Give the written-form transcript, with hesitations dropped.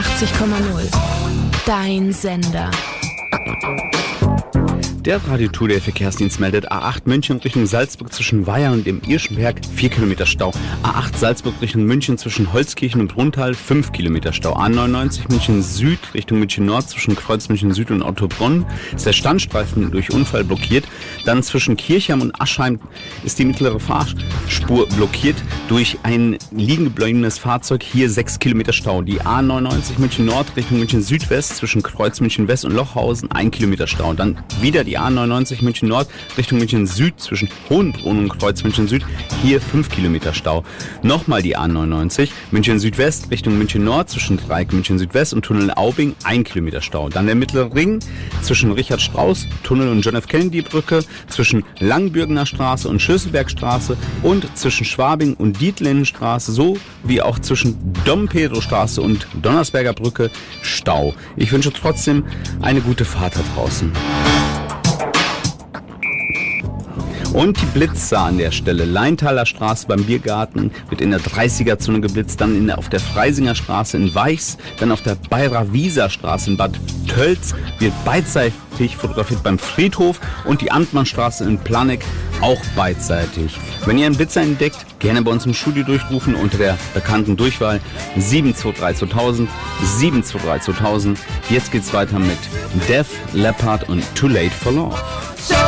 88,0. Dein Sender. Der Radio Today Verkehrsdienst meldet A8 München Richtung Salzburg zwischen Weiher und dem Irschenberg 4 Kilometer Stau. A8 Salzburg Richtung München zwischen Holzkirchen und Rundtal 5 Kilometer Stau. A99 München Süd Richtung München Nord zwischen Kreuz München Süd und Ottobrunn ist der Standstreifen durch Unfall blockiert. Dann zwischen Kirchheim und Aschheim ist die mittlere Fahrspur blockiert durch ein liegen gebliebenes Fahrzeug. Hier 6 Kilometer Stau. Die A99 München Nord Richtung München Südwest zwischen Kreuz München West und Lochhausen 1 Kilometer Stau. Dann wieder die A99 München Nord Richtung München Süd zwischen Hohenbrunn und Kreuz München Süd. Hier 5 Kilometer Stau. Nochmal die A99 München Südwest Richtung München Nord zwischen Dreieck München Südwest und Tunnel Aubing 1 Kilometer Stau. Dann der mittlere Ring zwischen Richard Strauss Tunnel und John F. Kennedy Brücke, zwischen Langbürgener Straße und Schlüsselbergstraße und zwischen Schwabing und Dietlindenstraße sowie auch zwischen Dom Pedro Straße und Donnersberger Brücke Stau. Ich wünsche trotzdem eine gute Fahrt da draußen. Und die Blitzer an der Stelle. Leintaler Straße beim Biergarten wird in der 30er-Zone geblitzt, dann auf der Freisinger Straße in Weichs, dann auf der Bayrer-Wieser Straße in Bad Tölz wird beidseitig fotografiert beim Friedhof und die Amtmannstraße in Planegg auch beidseitig. Wenn ihr einen Blitzer entdeckt, gerne bei uns im Studio durchrufen unter der bekannten Durchwahl 723 2000, 723 2000. Jetzt geht's weiter mit Def Leppard und Too Late for Love.